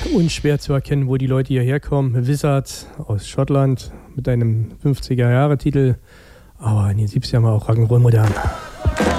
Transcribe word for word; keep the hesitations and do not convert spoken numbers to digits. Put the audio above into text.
unschwer zu erkennen, wo die Leute hierher kommen. Wizard aus Schottland mit einem fünfziger-Jahre-Titel. Aber in den siebzigern war auch Rock'n'Roll modern.